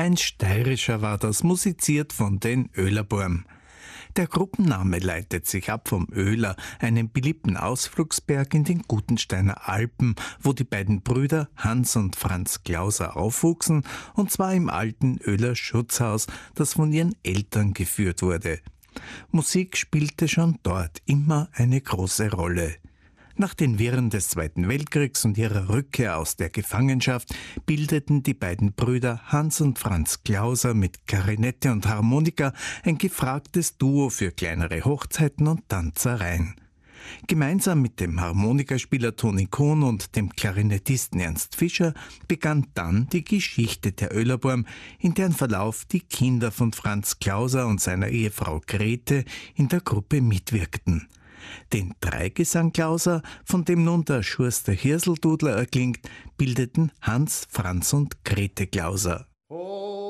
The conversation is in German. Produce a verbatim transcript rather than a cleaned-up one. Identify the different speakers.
Speaker 1: Ein steirischer war das, musiziert von den Oehlerburm. Der Gruppenname leitet sich ab vom Oehler, einem beliebten Ausflugsberg in den Gutensteiner Alpen, wo die beiden Brüder Hans und Franz Klauser aufwuchsen, und zwar im alten Oehler Schutzhaus, das von ihren Eltern geführt wurde. Musik spielte schon dort immer eine große Rolle. Nach den Wirren des Zweiten Weltkriegs und ihrer Rückkehr aus der Gefangenschaft bildeten die beiden Brüder Hans und Franz Klauser mit Klarinette und Harmonika ein gefragtes Duo für kleinere Hochzeiten und Tanzereien. Gemeinsam mit dem Harmonikaspieler Toni Kuhn und dem Klarinettisten Ernst Fischer begann dann die Geschichte der Oehlerburm, in deren Verlauf die Kinder von Franz Klauser und seiner Ehefrau Grete in der Gruppe mitwirkten. Den Dreigesang Klauser, von dem nun der Schurster Hirseldudler erklingt, bildeten Hans, Franz und Grete Klauser.